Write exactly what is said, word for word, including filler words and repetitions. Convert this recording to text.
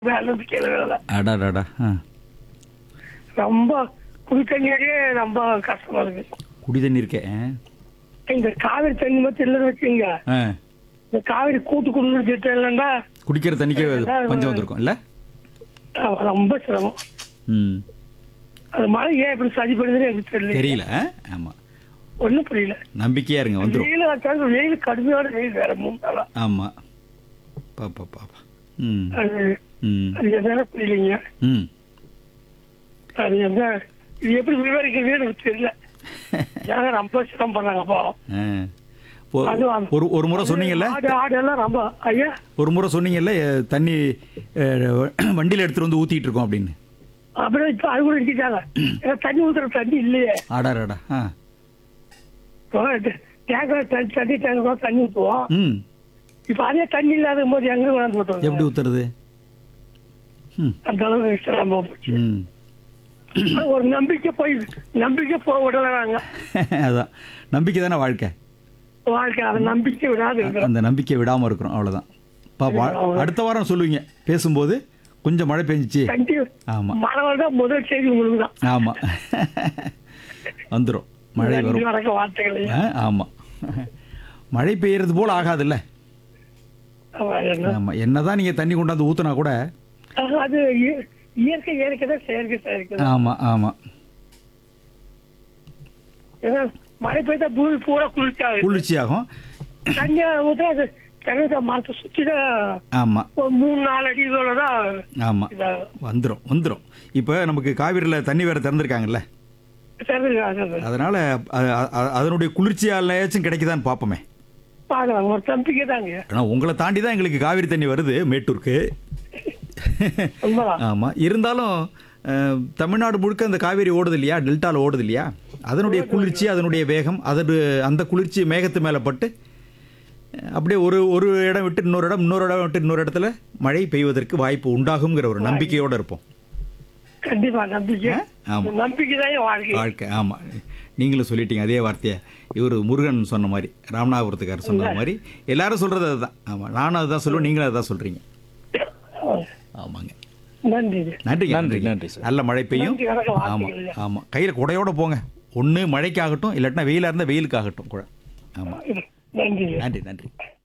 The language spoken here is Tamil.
நம்பிக்கையில வேலை. அடாடாடா ஆ ரொம்ப குடி தண்ணியோடய ரொம்ப கஷ்டமா இருக்கு. குடி தண்ணி இருக்கே ஆ. இந்த காவிரி தண்ணி மட்டும் இல்லைன்னு வச்சுங்க, ஆ இந்த காவிரி கூட்டு குடிநீர் திட்டம் இல்லைன்னா குடிக்கிற தண்ணிக்கே பஞ்சம் வந்திருக்கும் இல்லை? ரொம்ப சிரமம். ம் அது மழை ஏன் இப்படி சரி பண்ணுதுன்னு எனக்கு தெரியல. தெரியல ஆமாம், ஒன்றும் புரியல. நம்பிக்கையாக இருங்க வந்துடும். வெயில் வச்சாலும் வெயில் கடுமையான வெயில் வேற மூணு நாளா. ஆமாம் பாப்பா பாப்பா ம் அது ம் அது எதான புரியலைங்க. ம் அது என்ன இது எப்படி விவரிக்கிறது எனக்கு தெரியல. ஏன்னா ரொம்ப சிரமம் பண்ணாங்கப்பா. ஆ ஒ- அதுவும் ஒரு ஒரு முறை சொன்னீங்கல்ல, ஆடு ஆடு எல்லாம் ரொம்ப ஐயா ஒரு முறை சொன்னீங்கல்ல அஹ், தண்ணி வண்டியில் எடுத்துகிட்டு வந்து ஊற்றிட்டு இருக்கோம் அப்படின்னு. அப்படியே இப்போ அது கூட இருக்கிட்டாங்க. ஏன்னா தண்ணி ஊற்றுற தண்ணி இல்லையே. ஆடாடாடா ஆ இப்போ டேங்கர் தண்ணி தண்ணி டேங்கர் தண்ணி ஊற்றுவோம். ம் இப்போ அதே தண்ணி இல்லாத போது எங்கே கொண்டாந்து எப்படி போட்டோம். ஊற்றுறது? ம் அந்த அளவுக்கு சிரமம் போச்சு. ம் ஒரு நம்பிக்கை போய் நம்பிக்கை போக விடலாங்க. அதான் நம்பிக்கை தானே வாழ்க்கை. வாழ்க்கை அதை நம்பிக்கை விடாது இருக்கிறோம். அந்த நம்பிக்கை விடாமல் இருக்கிறோம் அவ்வளோதான். பாப்பா அடுத்த வாரம் சொல்லுவீங்க பேசும்போது கொஞ்சம் மழை பெஞ்சிச்சு. கண்டிப்பா ஆமா. மழை வந்தா முதல் செய்தி உங்களுக்கு தான். ஆமாம் வந்துடும் மழை வரும். நடக்க வார்த்தைகள் ஆ, ஆமா மழை பெய்யறது போல் ஆகாதுல்ல. என்ன ஆமாம் என்னதான் நீங்கள் தண்ணி கொண்டாந்து ஊற்றுனா கூட. அது இய- இயற்கை இயற்கை தான் செயற்கை செயற்கை. ஆமாம் ஆமாம் ஏன்னா மழை பெய்தா பூமி பூரா குளிர்ச்சாகும். குளிர்ச்சியாகும். தண்ணியா ஊற்றா அது கிணறு மரத்தை சுற்றி தான் ஆமாம் ஒரு மூணு நாலு அடிகளோட தான் ஆமாம் இதாகும். வந்துடும் வந்துடும். இப்போ நமக்கு காவிரியில் தண்ணி வேறு திறந்துருக்காங்கல்ல, சரி, அது- அது. அதனால் அதனுடைய குளிர்ச்சியாலேயாச்சும் கிடைக்குதான்னு பார்ப்போமே. பார்க்கலாம், ஒரு நம்பிக்கை தாங்க. ஆனால் உங்களை தாண்டி தான் எங்களுக்கு காவிரி தண்ணி வருது மேட்டூருக்கு. உண்மைதான். ஆமாம் இருந்தாலும் அஹ், தமிழ்நாடு முழுக்க அந்த காவேரி ஓடுது இல்லையா, டெல்டாவில் ஓடுது இல்லையா, அதனுடைய குளிர்ச்சி அதனுடைய வேகம் அது அந்த குளிர்ச்சி மேகத்து மேலே பட்டு அஹ், அப்படியே ஒரு ஒரு இடம் விட்டு இன்னொரு இடம் இன்னொரு இடம் விட்டு இன்னொரு இடத்துல மழை பெய்வதற்கு வாய்ப்பு உண்டாகுங்கிற ஒரு நம்பிக்கையோடு இருப்போம். கண்டிப்பா நம்பிக்கை. ஆமா. நம்பிக்கை தான் என் வாழ்க்கை. வாழ்க்கை ஆமாம் நீங்களும் சொல்லிட்டீங்க அதே வார்த்தையை. இவர் முருகன் சொன்ன மாதிரி, ராமநாதபுரத்துக்காரர் சொன்ன மாதிரி எல்லாரும் சொல்கிறது அதுதான். ஆமாம் நானும் அதுதான் சொல்லுவேன், நீங்களும் அதுதான் சொல்கிறீங்க. ஆமாங்க நன்றி. நன்றிங்க நன்றி, நன்றி நன்றி சார். நல்ல மழை பெய்யும். நன்றி, வணக்கம், ஆமாம் வாழ்த்துக்கள். ஆமாம் கையில் குடையோட போங்க. ஒன்று மழைக்காகட்டும் இல்லாட்டினா வெயிலாக இருந்தால் வெயிலுக்காகட்டும் கூட. ஆமாம் நன்றி. நன்றி நன்றி